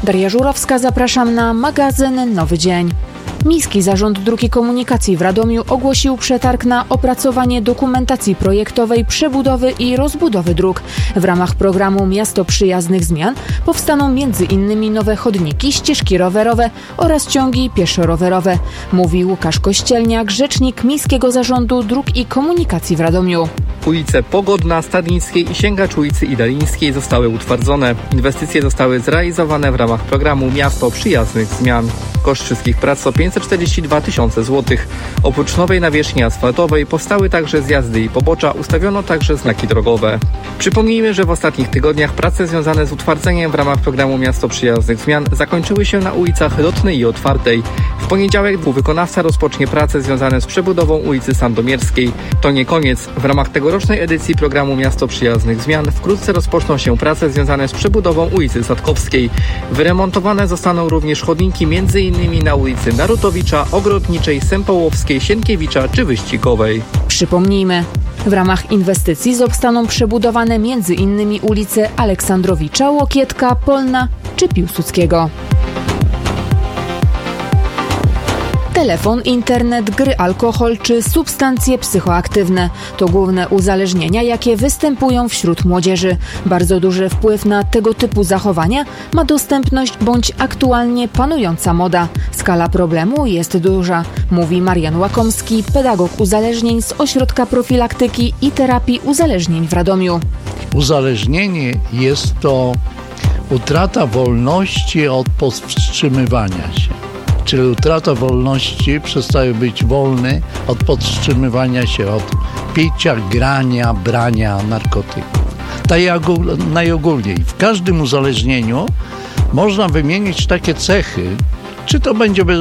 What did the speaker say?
Daria Żurowska, zapraszam na magazyn Nowy Dzień. Miejski Zarząd Dróg i Komunikacji w Radomiu ogłosił przetarg na opracowanie dokumentacji projektowej przebudowy i rozbudowy dróg. W ramach programu Miasto Przyjaznych Zmian powstaną m.in. nowe chodniki, ścieżki rowerowe oraz ciągi pieszo-rowerowe, mówi Łukasz Kościelniak, rzecznik Miejskiego Zarządu Dróg i Komunikacji w Radomiu. Ulice Pogodna, Stadnickiej i Sięgacz ulicy Idalińskiej zostały utwardzone. Inwestycje zostały zrealizowane w ramach programu Miasto Przyjaznych Zmian. Koszt wszystkich prac to 542 000 złotych. Oprócz nowej nawierzchni asfaltowej powstały także zjazdy i pobocza, ustawiono także znaki drogowe. Przypomnijmy, że w ostatnich tygodniach prace związane z utwardzeniem w ramach programu Miasto Przyjaznych Zmian zakończyły się na ulicach Lotnej i Otwartej. W poniedziałek wykonawca rozpocznie prace związane z przebudową ulicy Sandomierskiej. To nie koniec. W ramach tegorocznej edycji programu Miasto Przyjaznych Zmian wkrótce rozpoczną się prace związane z przebudową ulicy Sadkowskiej. Wyremontowane zostaną również chodniki m.in. na ulicy Narutowicza, Ogrodniczej, Sępołowskiej, Sienkiewicza czy Wyścigowej. Przypomnijmy, w ramach inwestycji zostaną przebudowane m.in. ulice Aleksandrowicza, Łokietka, Polna czy Piłsudskiego. Telefon, internet, gry, alkohol czy substancje psychoaktywne to główne uzależnienia, jakie występują wśród młodzieży. Bardzo duży wpływ na tego typu zachowania ma dostępność bądź aktualnie panująca moda. Skala problemu jest duża, mówi Marian Łakomski, pedagog uzależnień z Ośrodka Profilaktyki i Terapii Uzależnień w Radomiu. Uzależnienie jest to utrata wolności od powstrzymywania się. Czyli utrata wolności, przestaje być wolny od podtrzymywania się, od picia, grania, brania narkotyków. Tak najogólniej. W każdym uzależnieniu można wymienić takie cechy, czy to będzie